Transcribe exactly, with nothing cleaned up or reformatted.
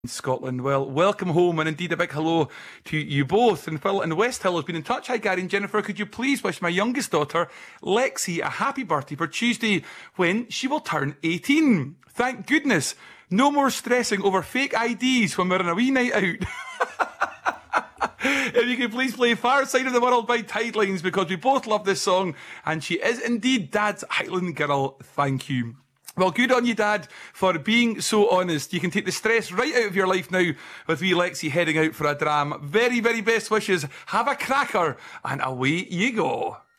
Scotland. Well, welcome home, and indeed a big hello to you both. And Phil in West Hill has been in touch. Hi, Gary and Jennifer. Could you please wish my youngest daughter, Lexi, a happy birthday for Tuesday when she will turn eighteen? Thank goodness. No more stressing over fake I Ds when we're on a wee night out. If you could please play Far Side of the World by Tidelines, because we both love this song, and she is indeed Dad's Highland girl. Thank you. Well, good on you, Dad, for being so honest. You can take the stress right out of your life now with wee Lexi heading out for a dram. Very, very best wishes. Have a cracker, and away you go.